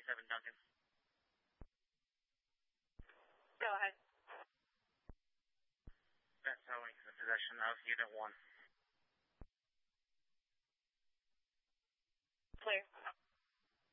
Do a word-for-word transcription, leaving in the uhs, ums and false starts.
seven Duncan. Go ahead. That's towing in possession of Unit one.